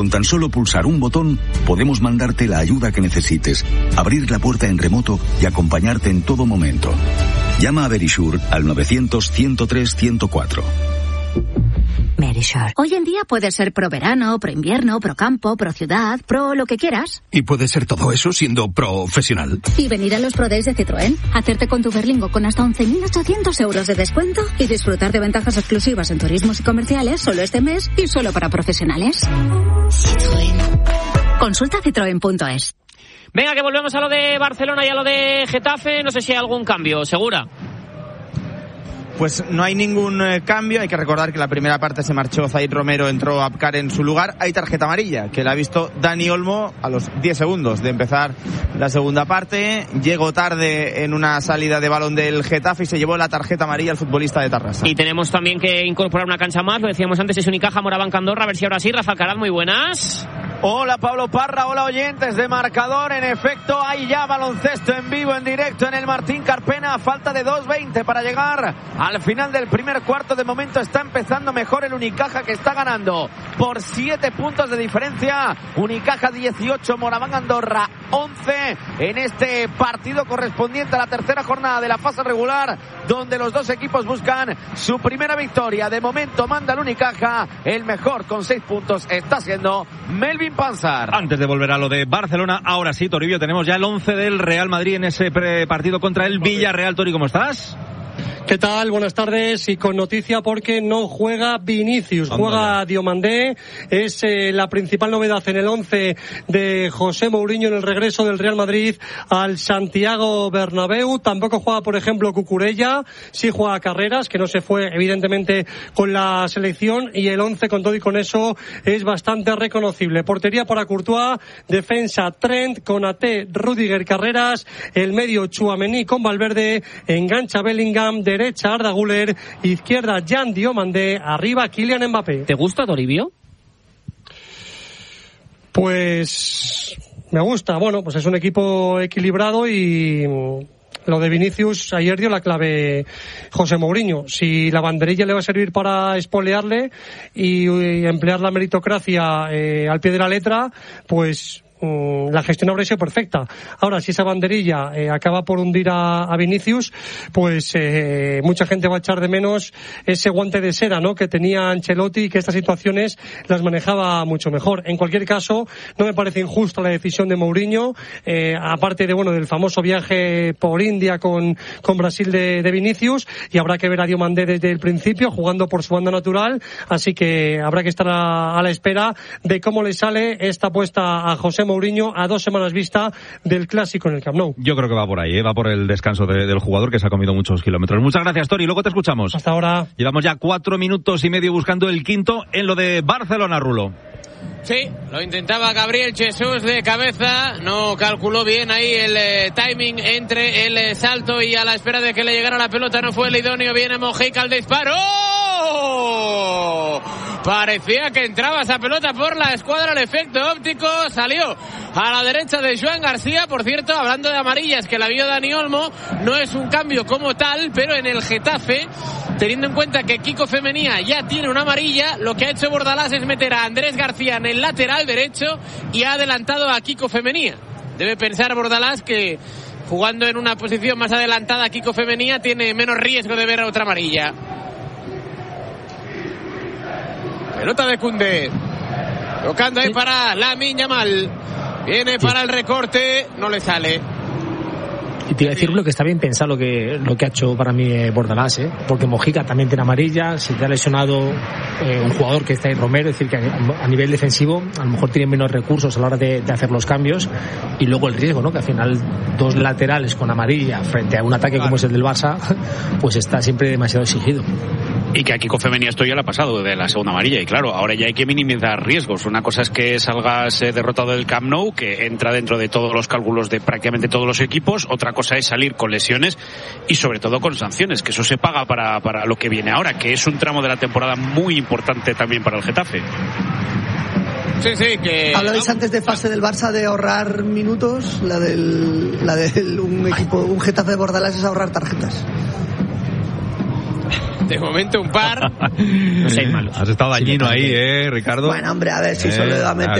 Con tan solo pulsar un botón, podemos mandarte la ayuda que necesites, abrir la puerta en remoto y acompañarte en todo momento. Llama a Verisure al 900-103-104. Verisure. Hoy en día puedes ser pro verano, pro invierno, pro campo, pro ciudad, pro lo que quieras. Y puedes ser todo eso siendo profesional. Y venir a los Pro Days de Citroën, hacerte con tu Berlingo con hasta 11.800 euros de descuento y disfrutar de ventajas exclusivas en turismos y comerciales solo este mes y solo para profesionales. Citroën. Consulta citroen.es. Venga, que volvemos a lo de Barcelona y a lo de Getafe. No sé si hay algún cambio, ¿segura? Pues no hay ningún cambio. Hay que recordar que la primera parte se marchó Zaid Romero, entró Abkar en su lugar. Hay tarjeta amarilla que la ha visto Dani Olmo a los 10 segundos de empezar la segunda parte. Llegó tarde en una salida de balón del Getafe y se llevó la tarjeta amarilla al futbolista de Tarrasa. Y tenemos también que incorporar una cancha más. Lo decíamos antes, es Unicaja Morabanca Andorra. A ver si ahora sí. Rafa Alcaraz, muy buenas. Hola Pablo Parra, hola oyentes de Marcador. En efecto, hay ya baloncesto en vivo, en directo en el Martín Carpena. Falta de 2:20 para llegar al final del primer cuarto. De momento está empezando mejor el Unicaja, que está ganando por 7 puntos de diferencia. Unicaja 18, Moraván Andorra 11 en este partido correspondiente a la tercera jornada de la fase regular, donde los dos equipos buscan su primera victoria. De momento manda el Unicaja, el mejor con 6 puntos está siendo Melvin Panzar. Antes de volver a lo de Barcelona, ahora sí, Toribio, tenemos ya el 11 del Real Madrid en ese partido contra el Villarreal. Tori, ¿cómo estás? ¿Qué tal? Buenas tardes, y con noticia porque no juega Vinicius, juega Diomandé. Es la principal novedad en el 11 de José Mourinho en el regreso del Real Madrid al Santiago Bernabéu. Tampoco juega, por ejemplo, Cucurella, sí juega Carreras, que no se fue evidentemente con la selección, y el 11 con todo y con eso es bastante reconocible. Portería para Courtois, defensa Trent, Konaté, Rüdiger, Carreras, el medio Tchouaméni con Valverde, engancha Bellingham, derecha Arda Güler, izquierda Jan Diomandé, arriba Kylian Mbappé. ¿Te gusta, Toribio? Pues me gusta. Bueno, pues es un equipo equilibrado y lo de Vinicius ayer dio la clave José Mourinho. Si la banderilla le va a servir para espolearle y emplear la meritocracia al pie de la letra, pues la gestión habría sido perfecta. Ahora, si esa banderilla acaba por hundir a Vinicius, pues mucha gente va a echar de menos ese guante de seda, ¿no?, que tenía Ancelotti, y que estas situaciones las manejaba mucho mejor. En cualquier caso, no me parece injusta la decisión de Mourinho, aparte de del famoso viaje por India con Brasil de Vinicius, y habrá que ver a Diomandé desde el principio jugando por su banda natural, así que habrá que estar a la espera de cómo le sale esta apuesta a José Mourinho a 2 semanas vista del clásico en el Camp Nou. Yo creo que va por ahí, va por el descanso del jugador, que se ha comido muchos kilómetros. Muchas gracias, Tori, luego te escuchamos. Hasta ahora. Llevamos ya 4 minutos y medio buscando el quinto en lo de Barcelona, Rulo. Sí, lo intentaba Gabriel Jesús de cabeza, no calculó bien ahí el timing entre el salto y a la espera de que le llegara la pelota no fue el idóneo. Viene Mojica al disparo. ¡Oh! Parecía que entraba esa pelota por la escuadra, el efecto óptico salió a la derecha de Joan García. Por cierto, hablando de amarillas que la vio Dani Olmo, no es un cambio como tal, pero en el Getafe, teniendo en cuenta que Kiko Femenía ya tiene una amarilla, lo que ha hecho Bordalás es meter a Andrés García en el lateral derecho y ha adelantado a Kiko Femenía. Debe pensar Bordalás que jugando en una posición más adelantada Kiko Femenía tiene menos riesgo de ver otra amarilla. Pelota de Koundé, tocando ahí para Lamine Yamal, viene para el recorte, no le sale. Y te iba a decir que está bien pensado lo que ha hecho para mí Bordalás, porque Mojica también tiene amarilla, se te ha lesionado un jugador que está ahí, Romero, es decir que a nivel defensivo a lo mejor tiene menos recursos a la hora de hacer los cambios, y luego el riesgo, ¿no?, que al final 2 laterales con amarilla frente a un ataque como es el del Barça, pues está siempre demasiado exigido. Y que a Kiko Femenía esto ya le ha pasado de la segunda amarilla, y claro, ahora ya hay que minimizar riesgos. Una cosa es que salgas derrotado del Camp Nou, que entra dentro de todos los cálculos de prácticamente todos los equipos. Otra cosa es salir con lesiones y sobre todo con sanciones, que eso se paga para lo que viene ahora, que es un tramo de la temporada muy importante también para el Getafe. Sí, que... Hablabais antes de fase del Barça de ahorrar minutos, la del un Getafe de Bordalás es ahorrar tarjetas. De momento un par. No seáis malos. Has estado dañino ahí, Ricardo. Bueno, hombre, a ver si solo he ido a meter